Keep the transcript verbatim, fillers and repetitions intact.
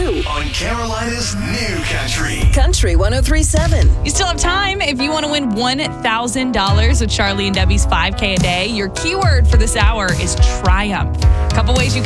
new on Carolina's New Country. Country one oh three point seven. You still have time if you want to win one thousand dollars with Charlie and Debbie's five K a day. Your keyword for this hour is triumph. A couple ways you can